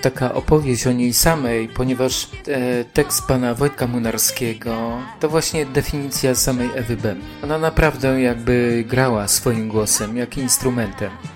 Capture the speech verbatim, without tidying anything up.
taka opowieść o niej samej, ponieważ e, tekst pana Wojtka Młynarskiego to właśnie definicja samej Ewy Bem. Ona naprawdę jakby grała swoim głosem, jak instrumentem.